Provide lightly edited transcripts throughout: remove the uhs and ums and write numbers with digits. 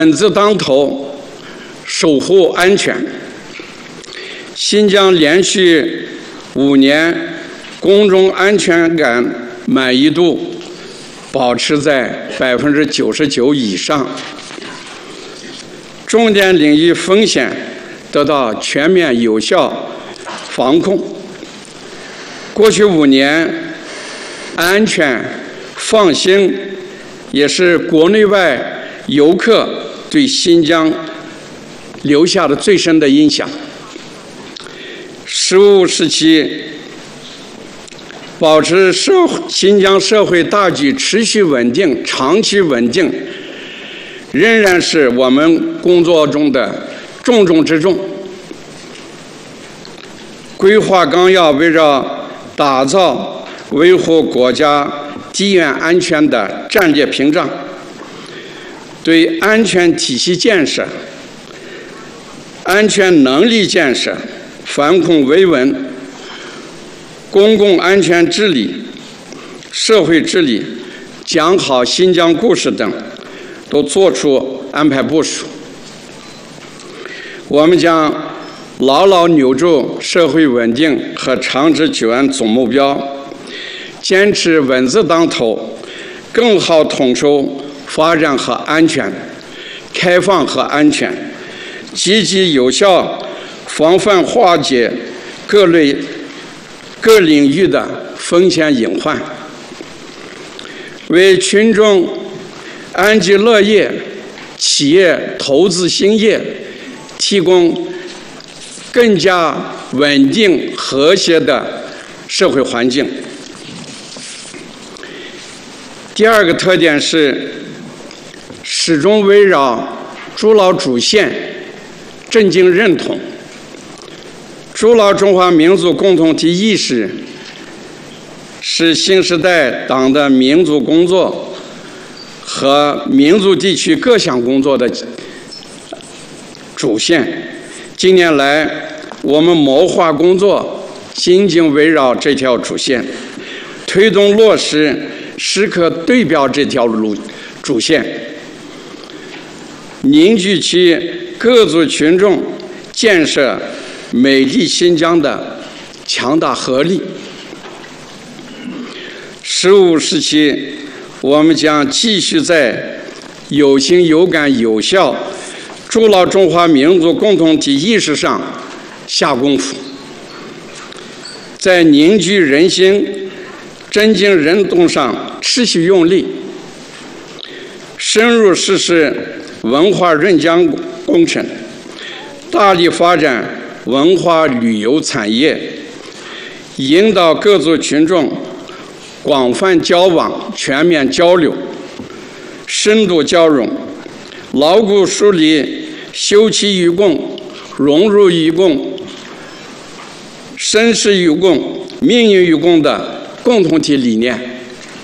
本子当头，守护安全。新疆连续5年公众安全感满意度保持在99%以上，重点领域风险得到全面有效防控。过去5年，安全放心也是国内外游客对新疆留下的最深的印象。15时期，保持新疆社会大局持续稳定、长期稳定，仍然是我们工作中的重中之重。规划纲要围绕打造维护国家地缘安全的战略屏障，对安全体系建设、安全能力建设、反恐维稳、公共安全治理、社会治理、讲好新疆故事等，都作出安排部署。我们将牢牢扭住社会稳定和长治久安总目标，坚持稳字当头，更好统筹发展和安全、开放和安全，积极有效防范化解各领域的风险隐患，为群众安居乐业、企业投资兴业提供更加稳定和谐的社会环境。第二个特点是始终围绕筑牢主线，镇静认同。筑牢中华民族共同体意识是新时代党的民族工作和民族地区各项工作的主线。近年来，我们谋划工作紧紧围绕这条主线，推动落实时刻对标这条主线，凝聚起各族群众建设美丽新疆的强大合力。15时期，我们将继续在有形有感有效筑牢中华民族共同体意识上下功夫，在凝聚人心、镇静人动上持续用力，深入实施文化润疆工程，大力发展文化旅游产业，引导各族群众广泛交往、全面交流、深度交融，牢固树立休戚与共、荣辱与共、生死与共、命运与共的共同体理念，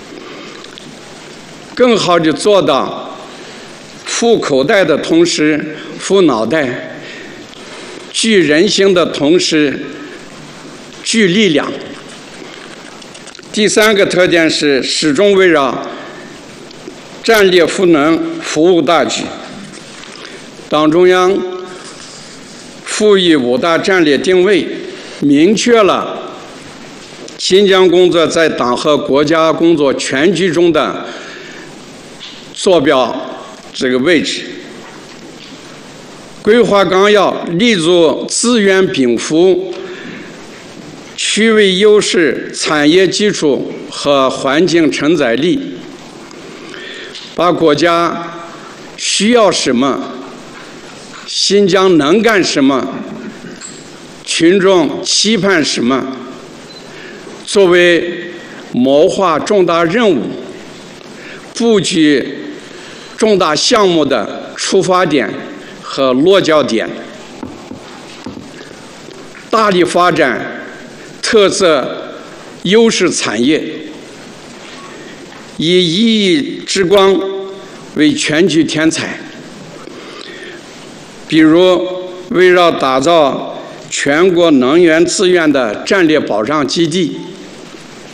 更好地做到富口袋的同时富脑袋，聚人心的同时聚力量。第三个特点是始终围绕战略赋能服务大局。党中央赋予5大战略定位，明确了新疆工作在党和国家工作全局中的坐标位置。规划纲要立足资源禀赋、区位优势、产业基础和环境承载力，把国家需要什么、新疆能干什么、群众期盼什么，作为谋划重大任务、布局重大项目的出发点和落脚点，大力发展特色优势产业，以1亿之光为全局添彩。比如，围绕打造全国能源资源的战略保障基地，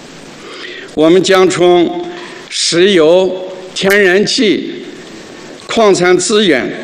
我们将从石油、天然气、 矿产资源